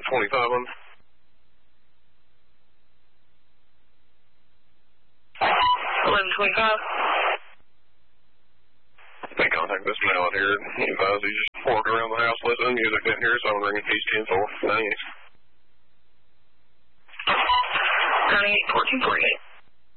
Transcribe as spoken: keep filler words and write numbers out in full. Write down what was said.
twenty-five on. eleven twenty-five. Make contact with Mister Mallet here. He advised he just walked around the house listening. Music didn't hear, so I'm ringing P ten four. Thanks. ninety-eight fourteen forty-eight.